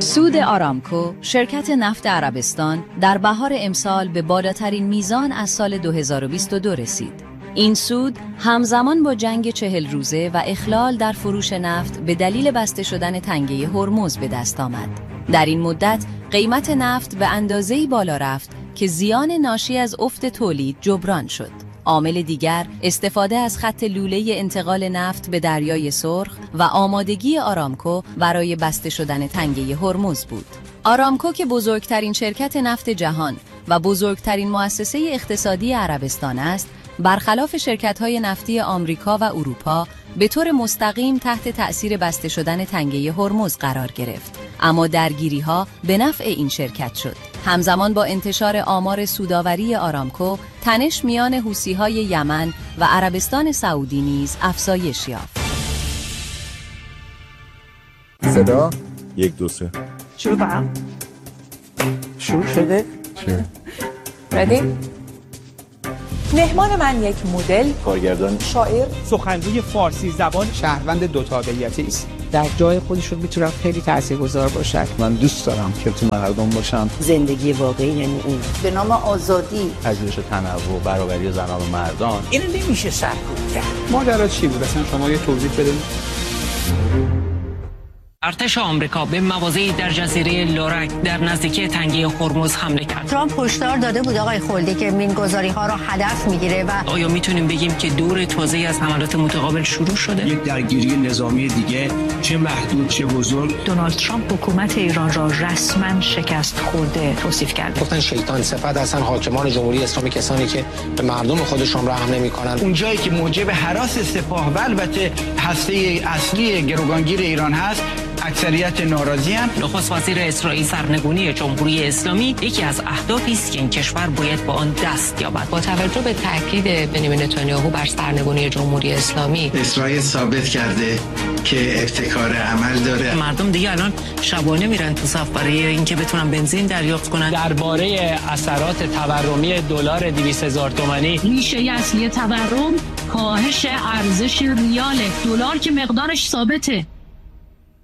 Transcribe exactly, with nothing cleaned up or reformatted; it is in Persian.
سود آرامکو، شرکت نفت عربستان، در بهار امسال به بالاترین میزان از سال دو هزار و بیست و دو رسید. این سود همزمان با جنگ چهل روزه و اخلال در فروش نفت به دلیل بسته شدن تنگه هرمز به دست آمد. در این مدت قیمت نفت به اندازه‌ای بالا رفت که زیان ناشی از افت تولید جبران شد. عامل دیگر استفاده از خط لوله انتقال نفت به دریای سرخ و آمادگی آرامکو برای بسته شدن تنگه هرمز بود. آرامکو که بزرگترین شرکت نفت جهان و بزرگترین مؤسسه اقتصادی عربستان است، برخلاف شرکت‌های نفتی آمریکا و اروپا به طور مستقیم تحت تأثیر بسته شدن تنگه هرمز قرار گرفت، اما درگیری‌ها به نفع این شرکت شد. همزمان با انتشار آمار سودآوری آرامکو، تنش میان حوثی‌های یمن و عربستان سعودی نیز افزایش یافت. صدا یک دو سه شروع کنم. شروع شده؟ چه؟ ردی؟ مهمان من یک مدل، کارگردان، شاعر، سخنگوی فارسی زبان، شهروند دو تابعیتی است. در جای خودشون میتونن خیلی تاثیرگذار باشن. من دوست دارم که تو مردم باشم. زندگی واقعی یعنی این به نام آزادی، پذیرش تنوع، برابری زنان و مردان. اینو نمیشه سرکوب کرد. ماجرا چی بود؟ اصلا شما یه توضیح بدید. ارتش آمریکا به مواضعی در جزیره لورک در نزدیکی تنگه هرمز حمله کرد. ترامپ هشدار داده بود آقای خلدی که مینگذاری ها را هدف میگیره و آیا میتونیم بگیم که دور تازه‌ای از حملات متقابل شروع شده؟ یک درگیری نظامی دیگه، چه محدود چه بزرگ. دونالد ترامپ حکومت ایران را رسما شکست خورده توصیف کرد. گفتن شیطان صفت هستن حاکمان جمهوری اسلامی، کسانی که به مردم خودشون رحم نمی‌کنن. اون جایی که موجب هراس سپاه و البته هسته اصلی گروگانگیر ایران هست، اکثریت ناراضی هم. نخست وزیر اسرائیل سرنگونی جمهوری اسلامی یکی از اهدافی است که این کشور باید با آن دست یابد. با توجه به تاکید بنیامین نتانیاهو بر سرنگونی جمهوری اسلامی، اسرائیل ثابت کرده که ابتکار عمل داره. مردم دیگه الان شبانه میرن تو صف برای اینکه بتونن بنزین دریافت کنن. درباره اثرات تورمی دلار دویست هزار تومانی، ریشه اصلی تورم کاهش ارزش ریال دلار که مقدارش ثابته.